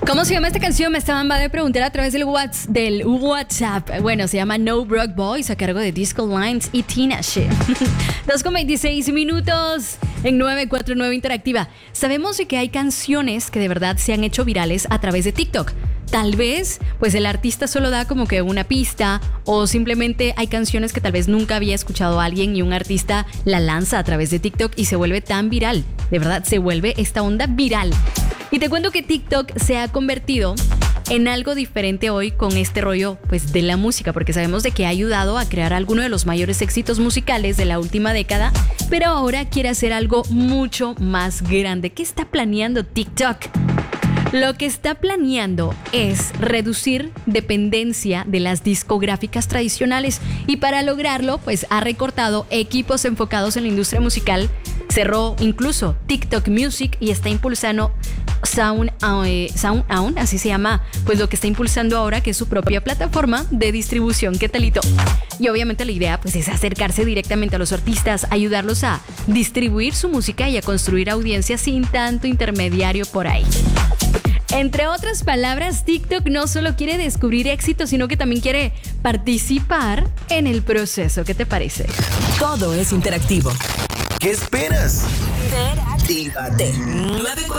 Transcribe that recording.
¿Cómo se llama esta canción? Me estaban de preguntar a través del WhatsApp. Bueno, se llama No Broke Boys, a cargo de Disco Lines y Tina Shea. 2:26 minutos en 949 Interactiva. Sabemos de que hay canciones que de verdad se han hecho virales a través de TikTok. Tal vez, pues el artista solo da como que una pista, o simplemente hay canciones que tal vez nunca había escuchado a alguien y un artista la lanza a través de TikTok y se vuelve tan viral. De verdad, se vuelve esta onda viral. Y te cuento que TikTok se ha convertido en algo diferente hoy con este rollo pues de la música, porque sabemos de que ha ayudado a crear alguno de los mayores éxitos musicales de la última década, pero ahora quiere hacer algo mucho más grande. ¿Qué está planeando TikTok? Lo que está planeando es reducir dependencia de las discográficas tradicionales, y para lograrlo pues ha recortado equipos enfocados en la industria musical, cerró incluso TikTok Music y está impulsando SoundOn, así se llama, pues lo que está impulsando ahora, que es su propia plataforma de distribución. ¿Qué talito? Y obviamente la idea pues es acercarse directamente a los artistas, ayudarlos a distribuir su música y a construir audiencias sin tanto intermediario por ahí. Entre otras palabras, TikTok no solo quiere descubrir éxitos, sino que también quiere participar en el proceso. ¿Qué te parece? Todo es interactivo. ¿Qué esperas? Interactívate.